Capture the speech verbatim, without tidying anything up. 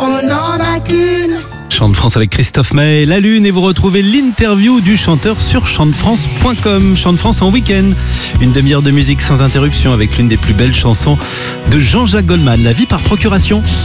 qu'on n'en a qu'une. Chant de France avec Christophe Maé, La Lune, et vous retrouvez l'interview du chanteur sur chant de france point com. Chant de France en week-end. Une demi-heure de musique sans interruption avec l'une des plus belles chansons de Jean-Jacques Goldman, La vie par procuration.